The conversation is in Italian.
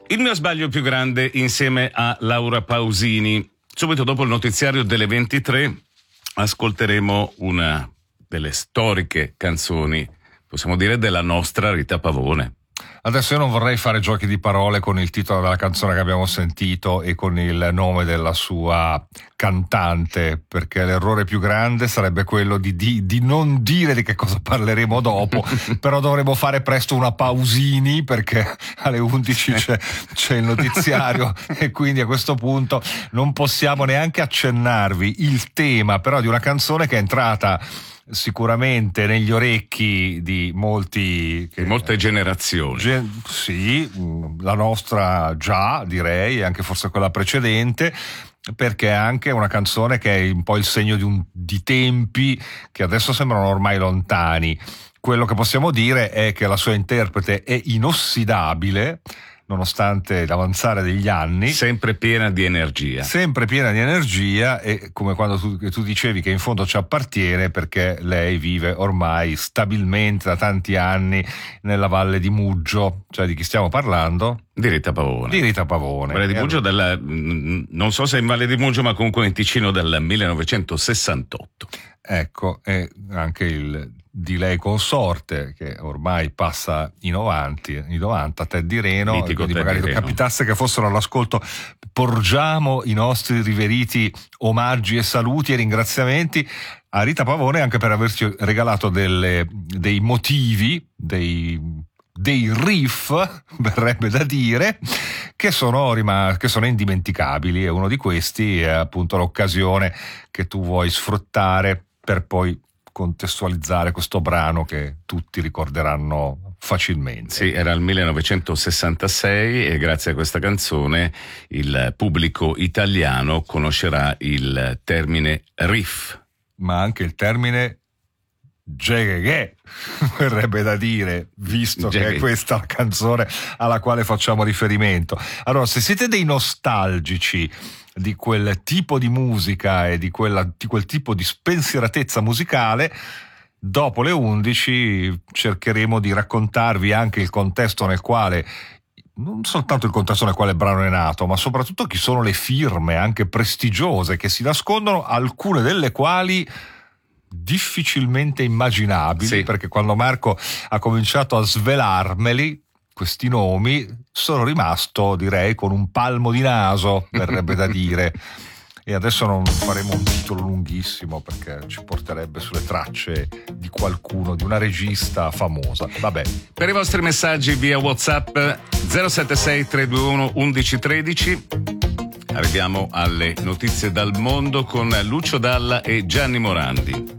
Il mio sbaglio più grande insieme a Laura Pausini. Subito dopo il notiziario delle 23 ascolteremo una delle storiche canzoni, possiamo dire, della nostra Rita Pavone. Adesso io non vorrei fare giochi di parole con il titolo della canzone che abbiamo sentito e con il nome della sua cantante, perché l'errore più grande sarebbe quello di non dire di che cosa parleremo dopo, però dovremo fare presto una Pausini perché alle 11 c'è il notiziario e quindi a questo punto non possiamo neanche accennarvi il tema però di una canzone che è entrata sicuramente negli orecchi di molte generazioni. Sì, la nostra già, direi, e anche forse quella precedente, perché è anche una canzone che è un po' il segno di tempi che adesso sembrano ormai lontani. Quello che possiamo dire è che la sua interprete è inossidabile, nonostante l'avanzare degli anni, sempre piena di energia e come quando tu dicevi che in fondo ci appartiene, perché lei vive ormai stabilmente da tanti anni nella Valle di Muggio. Cioè, di chi stiamo parlando? Di Rita Pavone. Valle di Muggio non so se in Valle di Muggio, ma comunque in Ticino del 1968. Ecco, e anche di lei consorte, che ormai passa i 90, Teddy Reno, mitico, quindi Teddy magari Reno. capitasse che fossero all'ascolto, porgiamo i nostri riveriti omaggi e saluti e ringraziamenti a Rita Pavone anche per averci regalato dei motivi, dei riff, verrebbe da dire, che sono indimenticabili, e uno di questi è appunto l'occasione che tu vuoi sfruttare per poi contestualizzare questo brano che tutti ricorderanno facilmente. Sì, era il 1966 e grazie a questa canzone il pubblico italiano conoscerà il termine riff. Ma anche il termine geghe, verrebbe da dire, visto che è questa la canzone alla quale facciamo riferimento. Allora, se siete dei nostalgici di quel tipo di musica e di quel tipo di spensieratezza musicale, dopo le 11 cercheremo di raccontarvi anche il contesto nel quale, non soltanto il contesto nel quale il brano è nato, ma soprattutto chi sono le firme anche prestigiose che si nascondono, alcune delle quali difficilmente immaginabili, sì. Perché quando Marco ha cominciato a svelarmeli questi nomi sono rimasto, direi, con un palmo di naso, verrebbe da dire. E adesso non faremo un titolo lunghissimo perché ci porterebbe sulle tracce di qualcuno, di una regista famosa. Vabbè. Per i vostri messaggi via WhatsApp 076 321 1113. Arriviamo alle notizie dal mondo con Lucio Dalla e Gianni Morandi.